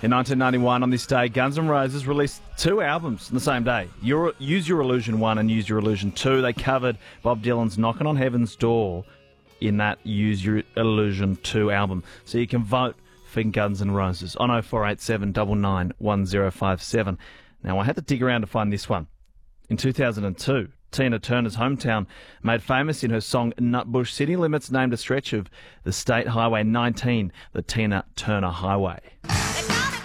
In 1991, on this day, Guns N' Roses released two albums on the same day. Use Your Illusion 1 and Use Your Illusion 2. They covered Bob Dylan's Knockin' on Heaven's Door in that Use Your Illusion 2 album. So you can vote for Guns N' Roses on 0487 99 1057. Now, I had to dig around to find this one. In 2002, Tina Turner's hometown, made famous in her song Nutbush City Limits, named a stretch of the State Highway 19 the Tina Turner Highway.